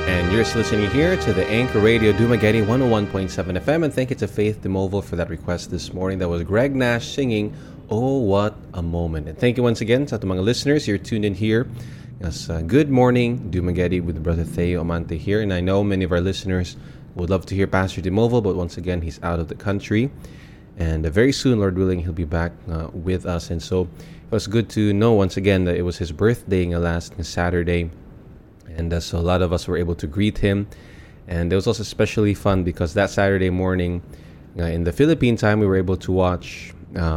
And you're listening here to the Anchor Radio Dumaguete 101.7 FM. And thank you to Faith DeMoval for that request this morning. That was Greg Nash singing, "Oh, What a Moment." And thank you once again to mga listeners. You're tuned in here. Yes, good morning, Dumaguete with Brother Theo Amante here. And I know many of our listeners would love to hear Pastor DeMoval, but once again, he's out of the country. And very soon, Lord willing, he'll be back with us. And so it was good to know once again that it was his birthday last Saturday. And so a lot of us were able to greet him. And it was also especially fun because that Saturday morning, in the Philippine time, we were able to watch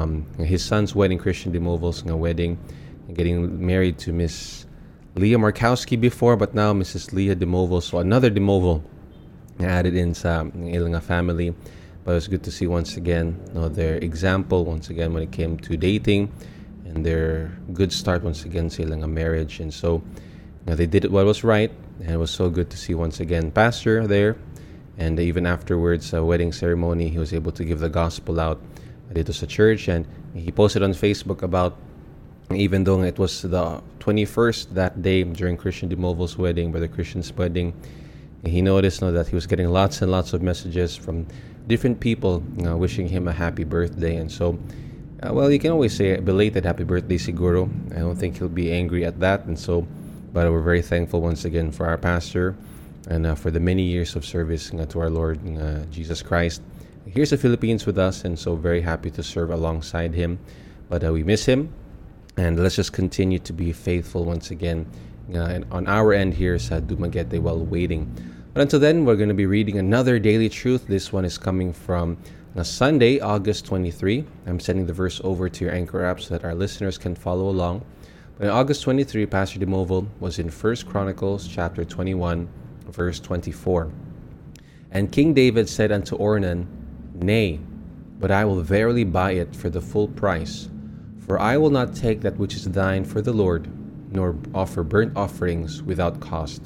his son's wedding, Christian DeMoval's wedding, getting married to Miss Leah Markowski before, but now Mrs. Leah DeMoval. So another DeMoval added in sa ilang family. But it was good to see once again their example once again when it came to dating and their good start once again sa ilang marriage. And so they did what was right, and it was so good to see once again Pastor there. And even afterwards, wedding ceremony, he was able to give the gospel out dito sa church. And he posted on Facebook about, even though it was the 21st that day during Christian DeMoval's wedding, Brother Christian's wedding, he noticed that he was getting lots and lots of messages from different people wishing him a happy birthday. And so, you can always say belated happy birthday siguro. I don't think he'll be angry at that. And so, but we're very thankful once again for our pastor and for the many years of service to our Lord Jesus Christ. Here's the Philippines with us, and so very happy to serve alongside him. But we miss him, and let's just continue to be faithful once again on our end here sa Dumaguete while waiting. But until then, we're going to be reading another daily truth. This one is coming from Sunday, August 23. I'm sending the verse over to your Anchor app so that our listeners can follow along. But on August 23, Pastor DeMoval was in 1 Chronicles chapter 21, verse 24. "And King David said unto Ornan, Nay, but I will verily buy it for the full price. For I will not take that which is thine for the Lord, nor offer burnt offerings without cost."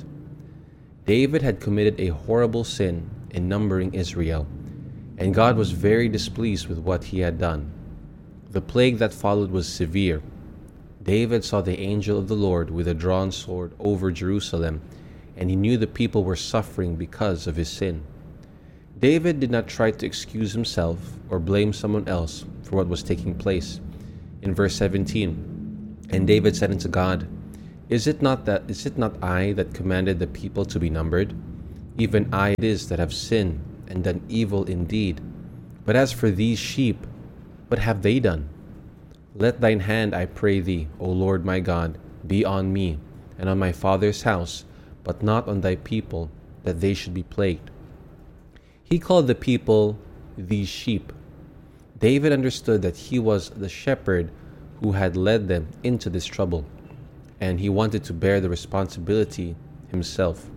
David had committed a horrible sin in numbering Israel, and God was very displeased with what he had done. The plague that followed was severe. David saw the angel of the Lord with a drawn sword over Jerusalem, and he knew the people were suffering because of his sin. David did not try to excuse himself or blame someone else for what was taking place. In verse 17, "And David said unto God, Is it not I that commanded the people to be numbered? Even I it is that have sinned and done evil indeed. But as for these sheep, what have they done? Let thine hand, I pray thee, O Lord my God, be on me and on my father's house, but not on thy people, that they should be plagued." He called the people these sheep. David understood that he was the shepherd who had led them into this trouble, and he wanted to bear the responsibility himself.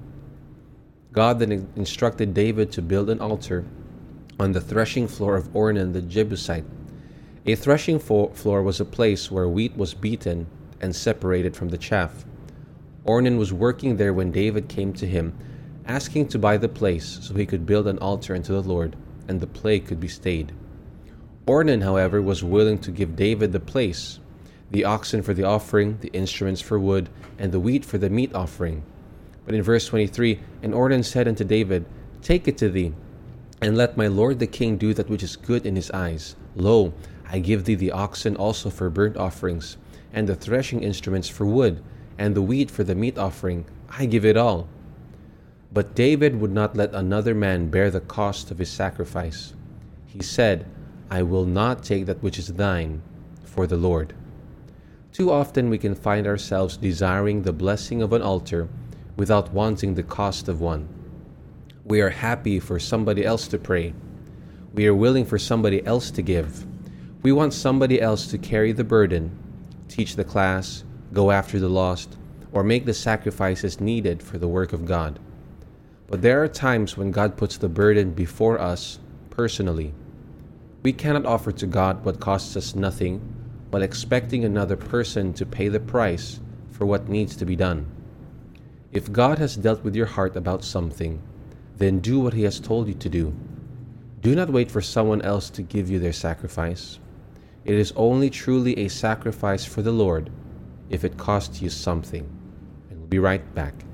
God then instructed David to build an altar on the threshing floor of Ornan the Jebusite. A threshing floor was a place where wheat was beaten and separated from the chaff. Ornan was working there when David came to him, asking to buy the place so he could build an altar unto the Lord, and the plague could be stayed. Ornan, however, was willing to give David the place, the oxen for the offering, the instruments for wood, and the wheat for the meat offering. But in verse 23, "And Ornan said unto David, Take it to thee, and let my lord the king do that which is good in his eyes. Lo, I give thee the oxen also for burnt offerings, and the threshing instruments for wood, and the wheat for the meat offering. I give it all." But David would not let another man bear the cost of his sacrifice. He said, "I will not take that which is thine for the Lord." Too often we can find ourselves desiring the blessing of an altar without wanting the cost of one. We are happy for somebody else to pray. We are willing for somebody else to give. We want somebody else to carry the burden, teach the class, go after the lost, or make the sacrifices needed for the work of God. But there are times when God puts the burden before us personally. We cannot offer to God what costs us nothing while expecting another person to pay the price for what needs to be done. If God has dealt with your heart about something, then do what He has told you to do. Do not wait for someone else to give you their sacrifice. It is only truly a sacrifice for the Lord if it costs you something. And we'll be right back.